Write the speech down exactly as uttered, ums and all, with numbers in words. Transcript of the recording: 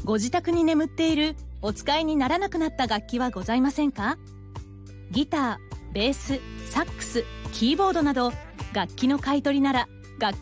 ご自宅に眠っているお使いにならなくなった楽器はございませんか？ギター、ベース、サックス、キーボードなど楽器の買い取りなら